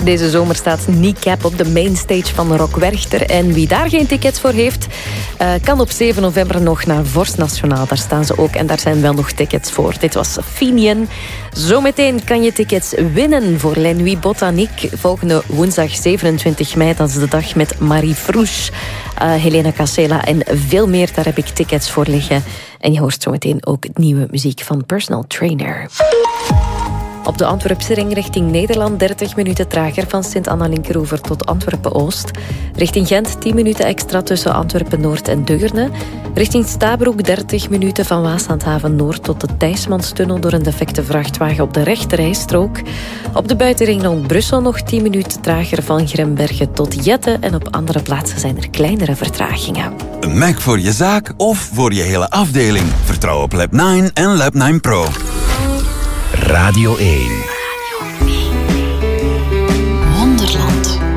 Deze zomer staat Kneecap op de mainstage van Rock Werchter. En wie daar geen tickets voor heeft, kan op 7 november nog naar Vorst Nationaal. Daar staan ze ook en daar zijn wel nog tickets voor. Dit was Finian. Zometeen kan je tickets winnen voor La Nuit Botanique. Volgende woensdag 27 mei, dat is de dag met Marie Frouche, Helena Casella en veel meer. Daar heb ik tickets voor liggen. En je hoort zometeen ook nieuwe muziek van Personal Trainer. Op de Antwerpse ring richting Nederland 30 minuten trager van Sint-Anna-Linkeroever tot Antwerpen-Oost. Richting Gent 10 minuten extra tussen Antwerpen-Noord en Deurne. Richting Stabroek 30 minuten van Waaslandhaven Noord tot de Thijsmanstunnel door een defecte vrachtwagen op de rechterrijstrook. Op de buitenring rond Brussel nog 10 minuten trager van Grembergen tot Jette en op andere plaatsen zijn er kleinere vertragingen. Een Mac voor je zaak of voor je hele afdeling. Vertrouw op Lab 9 en Lab 9 Pro. Radio 1.